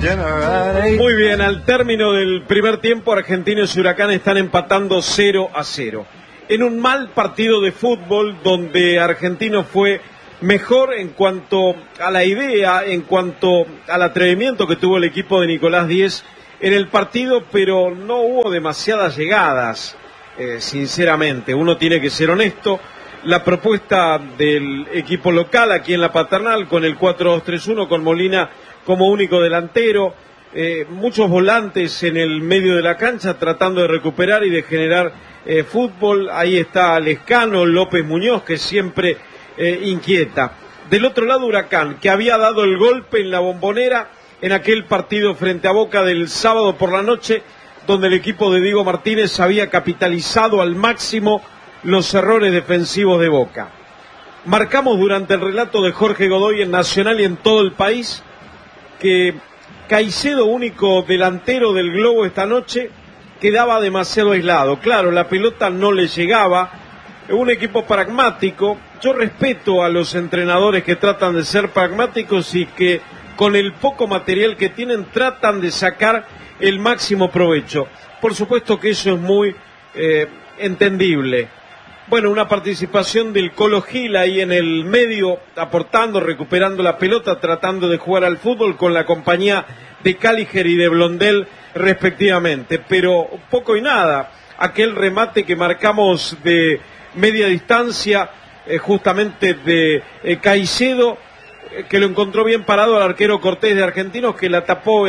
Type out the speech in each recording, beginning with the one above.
Muy bien, al término del primer tiempo, Argentinos y Huracán están empatando 0-0. En un mal partido de fútbol donde Argentino fue mejor en cuanto a la idea, en cuanto al atrevimiento que tuvo el equipo de Nicolás Díez en el partido, pero no hubo demasiadas llegadas, sinceramente. Uno tiene que ser honesto. La propuesta del equipo local aquí en la Paternal con el 4-2-3-1, con Molina como único delantero, muchos volantes en el medio de la cancha tratando de recuperar y de generar fútbol. Ahí está Lescano, López Muñoz, que siempre inquieta. Del otro lado, Huracán, que había dado el golpe en la Bombonera en aquel partido frente a Boca del sábado por la noche, donde el equipo de Diego Martínez había capitalizado al máximo los errores defensivos de Boca. Marcamos durante el relato de Jorge Godoy en Nacional y en todo el país que Caicedo, único delantero del Globo esta noche, quedaba demasiado aislado. Claro, la pelota no le llegaba. Un equipo pragmático. Yo respeto a los entrenadores que tratan de ser pragmáticos y que con el poco material que tienen tratan de sacar el máximo provecho. Por supuesto que eso es muy entendible. Bueno, una participación del Colo Gil ahí en el medio, aportando, recuperando la pelota, tratando de jugar al fútbol con la compañía de Caliger y de Blondel respectivamente, pero poco y nada. Aquel remate que marcamos de media distancia, justamente de Caicedo, que lo encontró bien parado al arquero Cortés de Argentinos, que la tapó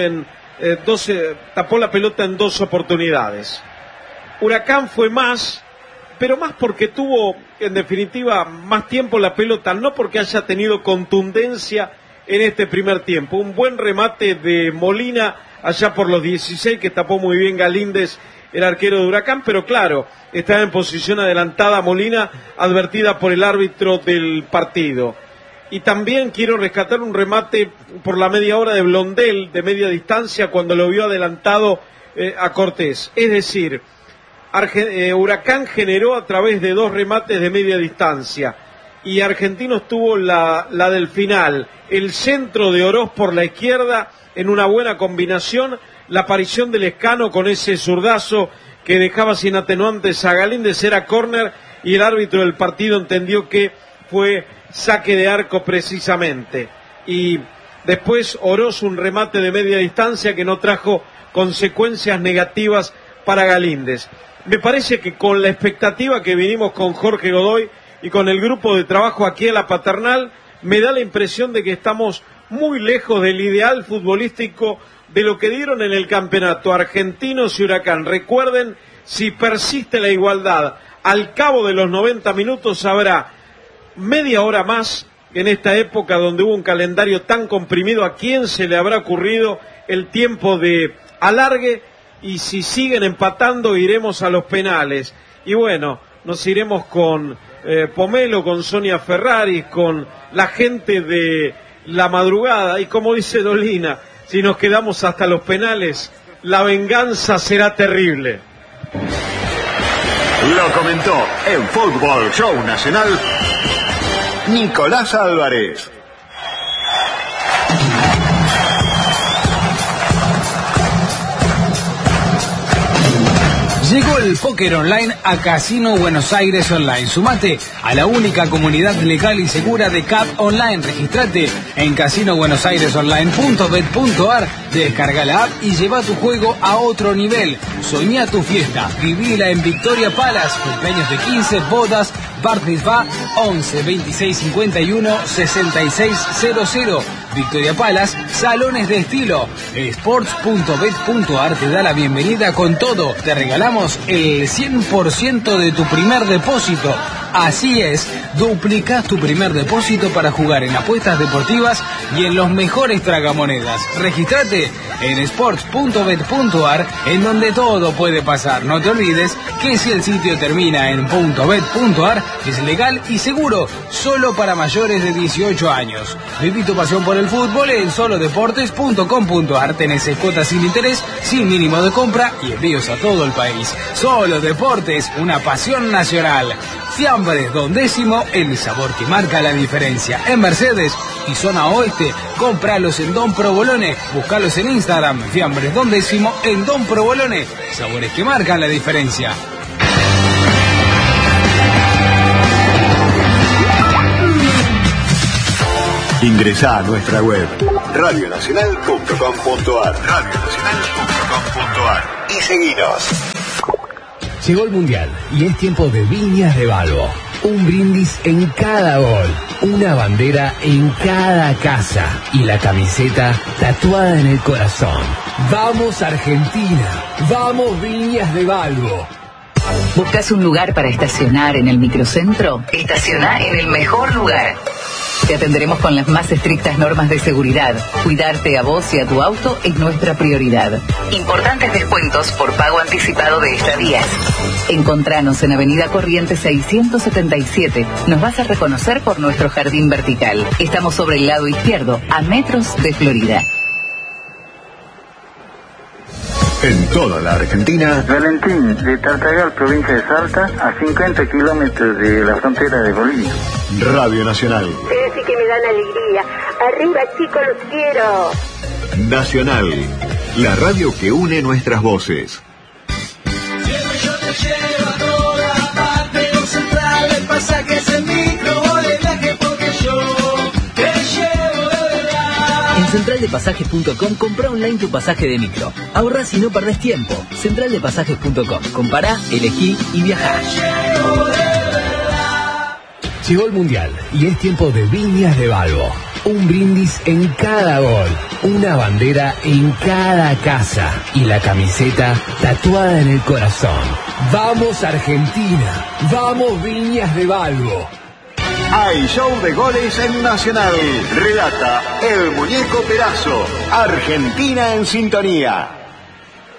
tapó la pelota en 2 oportunidades. Huracán fue más, pero más porque tuvo, en definitiva, más tiempo la pelota, no porque haya tenido contundencia en este primer tiempo. Un buen remate de Molina allá por los 16, que tapó muy bien Galíndez, el arquero de Huracán, pero claro, estaba en posición adelantada Molina, advertida por el árbitro del partido. Y también quiero rescatar un remate por la media hora de Blondel, de media distancia, cuando lo vio adelantado a Cortés. Es decir, Huracán generó a través de 2 remates de media distancia y Argentinos tuvo la del final, el centro de Oroz por la izquierda en una buena combinación, la aparición del Lescano con ese zurdazo que dejaba sin atenuantes a Galíndez, era córner y el árbitro del partido entendió que fue saque de arco precisamente. Y después Oroz, un remate de media distancia que no trajo consecuencias negativas para Galíndez. Me parece que con la expectativa que vinimos con Jorge Godoy y con el grupo de trabajo aquí en la Paternal, me da la impresión de que estamos muy lejos del ideal futbolístico de lo que dieron en el campeonato Argentinos y Huracán. Recuerden, si persiste la igualdad, al cabo de los 90 minutos habrá media hora más en esta época donde hubo un calendario tan comprimido. ¿A quién se le habrá ocurrido el tiempo de alargue? Y si siguen empatando iremos a los penales. Y bueno, nos iremos con Pomelo, con Sonia Ferraris, con la gente de la madrugada. Y como dice Dolina, si nos quedamos hasta los penales, la venganza será terrible. Lo comentó en Fútbol Show Nacional Nicolás Álvarez. Llegó el póker online a Casino Buenos Aires Online. Sumate a la única comunidad legal y segura de CAP Online. Registrate en casinobuenosairesonline.bet.ar, descarga la app y lleva tu juego a otro nivel. Soñá tu fiesta, vivila en Victoria Palace, cumpleaños de 15, bodas, bar mitzvah, 11 26 51 66 00. Victoria Palace, salones de estilo. Sports.bet.ar te da la bienvenida con todo. Te regalamos el 100% de tu primer depósito. Así es, duplicás tu primer depósito para jugar en apuestas deportivas y en los mejores tragamonedas. Regístrate en sports.bet.ar, en donde todo puede pasar. No te olvides que si el sitio termina en .bet.ar es legal y seguro, solo para mayores de 18 años. Viví tu pasión por el fútbol en solodeportes.com.ar. Tenés cuotas sin interés, sin mínimo de compra y envíos a todo el país. Solo Deportes, una pasión nacional. Fiambres Don Décimo, el sabor que marca la diferencia. En Mercedes, y zona oeste, compralos en Don Provolone, buscalos en Instagram, Fiambres Don Décimo en Don Provolone, sabores que marcan la diferencia. Ingresá a nuestra web radionacional.com.ar y seguinos. Llegó el Mundial y es tiempo de Viñas de Balbo. Un brindis en cada gol, una bandera en cada casa y la camiseta tatuada en el corazón. ¡Vamos Argentina! ¡Vamos Viñas de Balbo! ¿Buscas un lugar para estacionar en el microcentro? Estaciona en el mejor lugar. Te atenderemos con las más estrictas normas de seguridad. Cuidarte a vos y a tu auto es nuestra prioridad. Importantes descuentos por pago anticipado de estadías. Encontranos en Avenida Corrientes 677. Nos vas a reconocer por nuestro jardín vertical. Estamos sobre el lado izquierdo, a metros de Florida. En toda la Argentina, Valentín, de Tartagal, provincia de Salta, a 50 kilómetros de la frontera de Bolivia. Radio Nacional. Pero sí que me dan alegría. Arriba, chicos, los quiero. Nacional, la radio que une nuestras voces. Siempre yo te llevo a todas partes, con Central el pasaje es el micro, voy de viaje porque yo te llevo de verdad. En centraldepasajes.com compra online tu pasaje de micro. Ahorrás y no perdés tiempo. Centraldepasajes.com. Compará, elegí y viajá. Llegó el Mundial y es tiempo de Viñas de Balbo. Un brindis en cada gol, una bandera en cada casa y la camiseta tatuada en el corazón. ¡Vamos Argentina! ¡Vamos Viñas de Balbo! Hay show de goles en Nacional. Relata el Muñeco Perazo. Argentina en sintonía.